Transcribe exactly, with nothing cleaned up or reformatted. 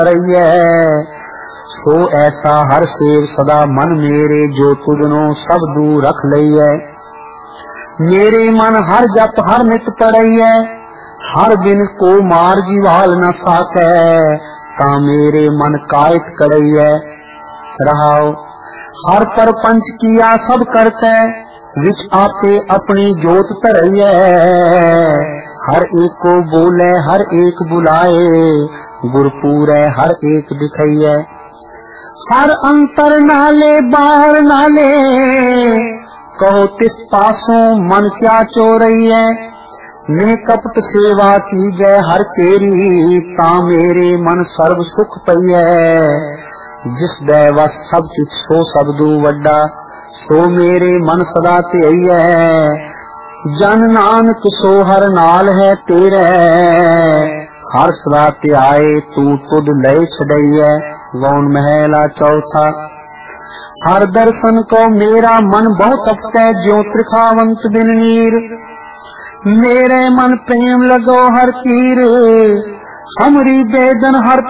रही है। सो ऐसा हर सेव सदा मन मेरे, जो तुझनो सब दूर रख लई है। मेरे मन हर जप हर नित पड़ई है, हर दिन को मार जीवाल न साकै, ता मेरे मन कायत करई है। रहाओ हर पर पंच किया सब करते, विच आपे अपनी जोत धरई है। हर एक को बोले हर एक बुलाए, गुरपुर है हर एक दिखाई है। हर अंतर नाले बाहर नाले, कहो तिस पासों मन क्या चोरई है। मैं कपट सेवा की जय हर तेरी, ता मेरे मन सर्व सुख पई है। जिस दैवस सब कुछ सो सबदू वड्डा, सो मेरे मन सदा ध्याई है। जन नानक सो हर नाल है तेरे, हर सदा ध्याए तू तुद लय छड़ई है। गौन महला चौथा। हर दर्शन को मेरा मन बहुत तपते, ज्यों त्रिखावंत बिन नीर। मेरे मन प्रेम लगो हर तीर, हमरी बेदन हर